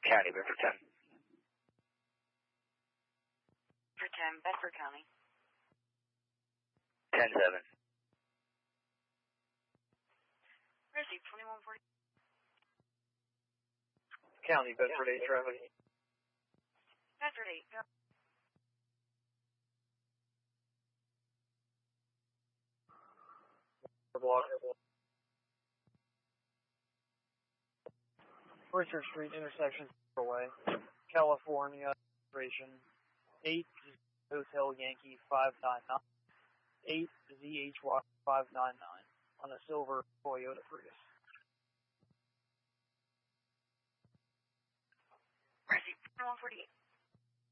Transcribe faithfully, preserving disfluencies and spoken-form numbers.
County, Bedford ten. For ten, Bedford County. ten seven. Receive twenty-one forty. County, Bedford eight traffic. Bedford eight, go. Block. Richard Street intersection away. California registration eight Hotel Yankee five nine nine. eight Z H Y five nine nine on a silver Toyota Prius. Receive twenty-one forty-eight.